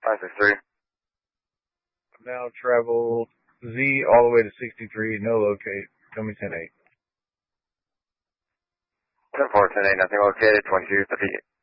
963. Now travel Z all the way to 63, no locate. Tell me 10-8. 10-4, 10-8, nothing located, 22, 38.